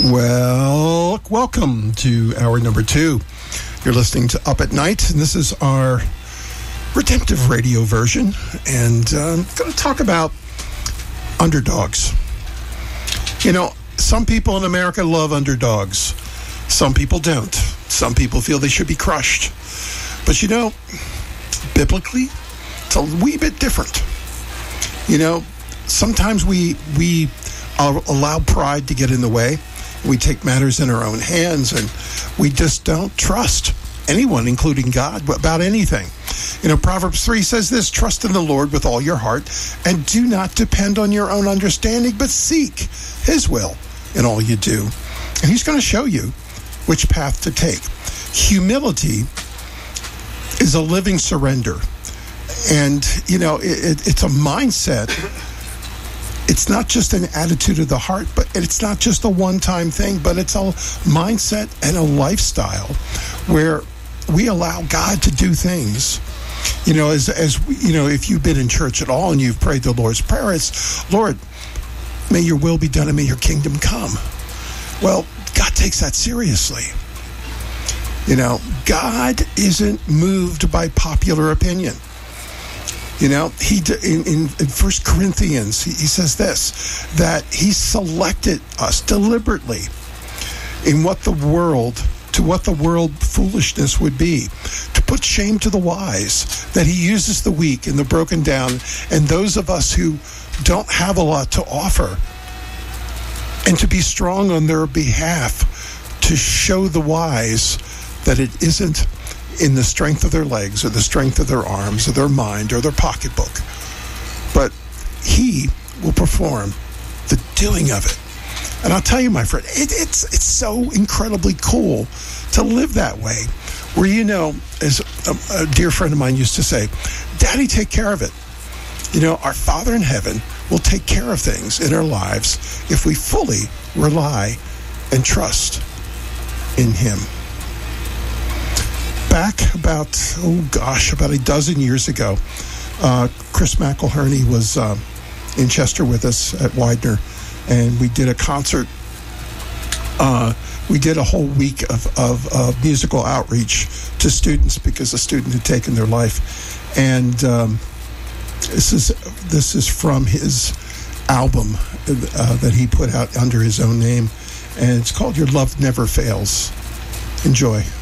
Well, welcome to hour number 2. You're listening to Up at Night, and this is our redemptive radio version. And I'm going to talk about underdogs. You know, some people in America love underdogs. Some people don't. Some people feel they should be crushed. But you know, biblically, it's a wee bit different. You know, sometimes we allow pride to get in the way. We take matters in our own hands, and we just don't trust anyone, including God, about anything. You know, Proverbs 3 says this: trust in the Lord with all your heart, and do not depend on your own understanding, but seek His will in all you do. And He's going to show you which path to take. Humility is a living surrender. And, you know, it's a mindset. It's not just an attitude of the heart, but it's not just a one-time thing, but it's a mindset and a lifestyle where we allow God to do things. You know, as you know, if you've been in church at all and you've prayed the Lord's Prayer, it's, Lord, may your will be done and may your kingdom come. Well, God takes that seriously. You know, God isn't moved by popular opinion. You know, in 1 Corinthians, he says this, that he selected us deliberately in what the world foolishness would be, to put shame to the wise, that he uses the weak and the broken down and those of us who don't have a lot to offer, and to be strong on their behalf, to show the wise that it isn't in the strength of their legs or the strength of their arms or their mind or their pocketbook, but he will perform the doing of it. And I'll tell you, my friend, it's so incredibly cool to live that way, where, you know, as a dear friend of mine used to say, Daddy, take care of it. You know, our Father in heaven will take care of things in our lives if we fully rely and trust in Him. Back about a dozen years ago, Chris McElherney was in Chester with us at Widener, and we did a concert. We did a whole week of musical outreach to students because a student had taken their life. And this is from his album that he put out under his own name, and it's called Your Love Never Fails. Enjoy.